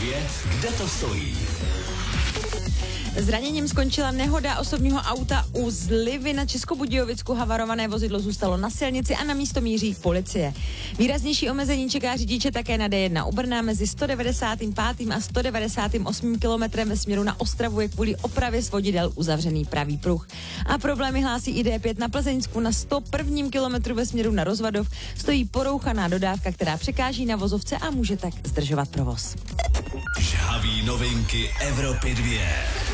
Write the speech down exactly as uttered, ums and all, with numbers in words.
dvě, kde to stojí. Zraněním skončila nehoda osobního auta u Zlivy na Českobudějovicku. Havarované vozidlo zůstalo na silnici a na místo míří policie. Výraznější omezení čeká řidiče také na D jedna u Brna mezi sto devadesát pět a sto devadesát osm kilometrem ve směru na Ostravu je kvůli opravě svodidel uzavřený pravý pruh. A problémy hlásí i D pět na Plzeňsku na sto prvním kilometru ve směru na Rozvadov. Stojí porouchaná dodávka, která překáží na vozovce a může tak zdržovat provoz. Žhaví novinky Evropy dvě.